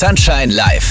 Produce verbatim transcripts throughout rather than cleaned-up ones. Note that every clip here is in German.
Sunshine Live.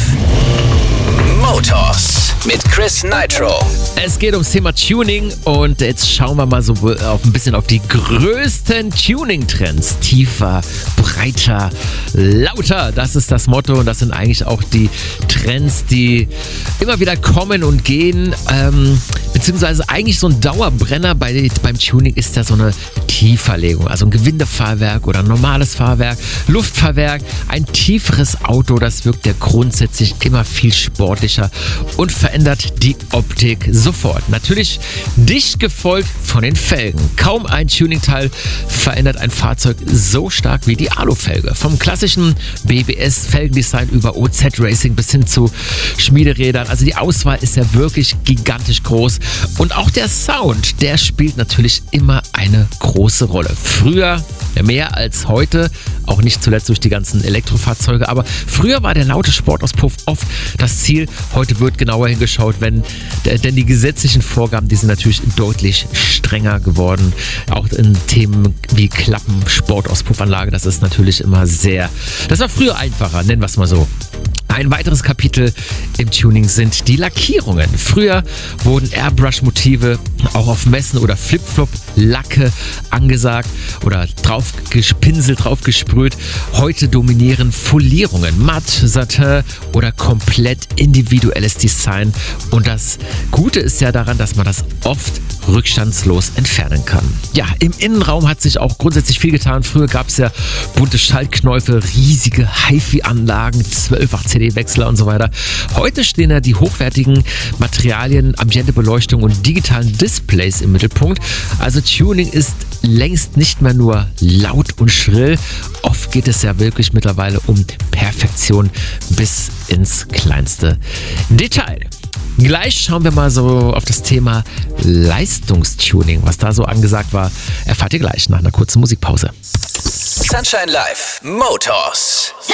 Motors mit Chris Nitro. Es geht ums Thema Tuning und jetzt schauen wir mal so auf ein bisschen auf die größten Tuning-Trends. Tiefer, breiter, lauter, das ist das Motto und das sind eigentlich auch die Trends, die immer wieder kommen und gehen. Ähm, beziehungsweise eigentlich so ein Dauerbrenner bei, beim Tuning ist ja so eine Tieferlegung, also ein Gewindefahrwerk oder ein normales Fahrwerk, Luftfahrwerk, ein tieferes Auto, das wirkt ja grundsätzlich immer viel sportlicher und verändert die Optik sofort. Natürlich dicht gefolgt von den Felgen. Kaum ein Tuningteil verändert ein Fahrzeug so stark wie die Alufelge. Vom klassischen B B S-Felgendesign über O Z Racing bis hin zu Schmiederädern. Also die Auswahl ist ja wirklich gigantisch groß. Und auch der Sound, der spielt natürlich immer eine große Rolle. Früher mehr als heute, auch nicht zuletzt durch die ganzen Elektrofahrzeuge, aber früher war der laute Sportauspuff oft das Ziel. Heute wird genauer hingeschaut, wenn, denn die gesetzlichen Vorgaben, die sind natürlich deutlich strenger geworden. Auch in Themen wie Klappen, Sportauspuffanlage, das ist natürlich immer sehr, das war früher einfacher, nennen wir es mal so. Ein weiteres Kapitel im Tuning sind die Lackierungen. Früher wurden Airbrush-Motive auch auf Messen oder Flip-Flop-Lacke angesagt oder drauf gespinselt, drauf gesprüht. Heute dominieren Folierungen, Matt, Satin oder komplett individuelles Design. Und das Gute ist ja daran, dass man das oft rückstandslos entfernen kann. Ja, im Innenraum hat sich auch grundsätzlich viel getan. Früher gab es ja bunte Schaltknäufe, riesige HiFi-Anlagen, zwölf acht C D-Wechsler und so weiter. Heute stehen ja die hochwertigen Materialien, Ambientebeleuchtung und digitalen Displays im Mittelpunkt. Also Tuning ist längst nicht mehr nur laut und schrill. Oft geht es ja wirklich mittlerweile um Perfektion bis ins kleinste Detail. Gleich schauen wir mal so auf das Thema Leistungstuning. Was da so angesagt war, erfahrt ihr gleich nach einer kurzen Musikpause. Sunshine Live. Motors.